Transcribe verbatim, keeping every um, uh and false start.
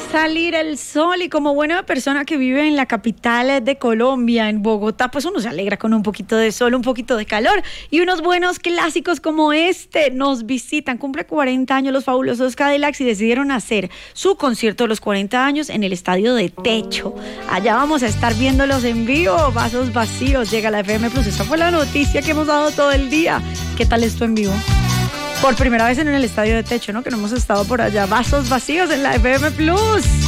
salir el sol y como buena persona que vive en la capital de Colombia, en Bogotá, pues uno se alegra con un poquito de sol, un poquito de calor y unos buenos clásicos como este nos visitan. Cumple cuarenta años los fabulosos Cadillacs y decidieron hacer su concierto de los cuarenta años en el estadio de Techo. Allá vamos a estar viéndolos en vivo. Vasos Vacíos llega a la F M Plus. Esta fue la noticia que hemos dado todo el día. ¿Qué tal esto en vivo? Por primera vez en el estadio de Techo, ¿no? Que no hemos estado por allá. Vasos Vacíos en la F M Plus.